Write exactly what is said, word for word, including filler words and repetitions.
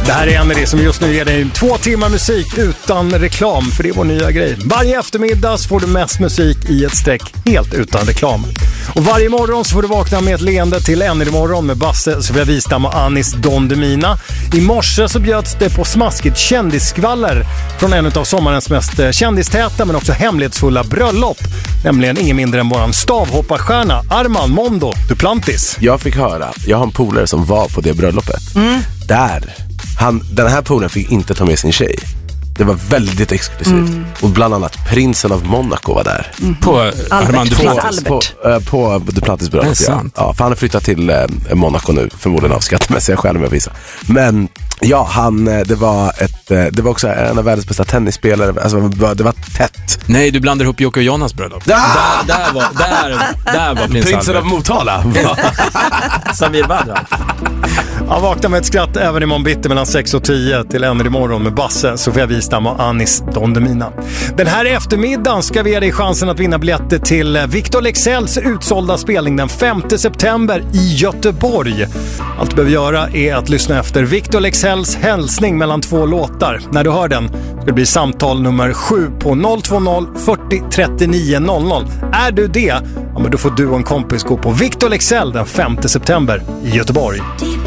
Det här är Anneli som just nu ger dig två timmar musik utan reklam, för det är vår nya grej. Varje eftermiddag får du mest musik i ett streck helt utan reklam. Och varje morgon så får du vakna med ett leende till Anneli morgon med Basse, Sofia Wistam och Anis Don Demina. I morse så bjöds det på smaskigt kändisskvaller från en av sommarens mest kändistäta men också hemlighetsfulla bröllop. Nämligen ingen mindre än våran stavhopparstjärna Armand Mondo Duplantis. Jag fick höra, jag har en polare som var på det bröllopet. Mm. Där, han, den här polaren fick inte ta med sin tjej. Det var väldigt exklusivt. Mm. Och bland annat prinsen av Monaco var där. Mm. På Armand Duplantis. På, på, på Duplantis bröllop, ja. Ja, för han har flyttat till eh, Monaco nu, förmodligen av skattemässiga skäl om jag visar. Men ja, han, det var ett, det var också en av världens bästa tennisspelare. Alltså, det var tätt. Nej, du blandar ihop Jocke och Jonas bröllop. Ah! Där, där var, där, där var prins Prinsen Albert. av Motala. Samir Badran. Han vaknar med ett skratt även imorgon bitti mellan sex och tio till Anneli morgon med Basse, Sofia Wistam och Anis Don Demina. Den här eftermiddagen ska vi ge dig chansen att vinna biljetter till Victor Leksells utsålda spelning den femte september i Göteborg. Allt du behöver göra är att lyssna efter Victor Leksells hälsning mellan två låtar. När du hör den ska det bli samtal nummer sju på noll två noll fyrtio trettionio noll noll. Är du det, ja, men då får du och en kompis gå på Victor Leksell den femte september i Göteborg.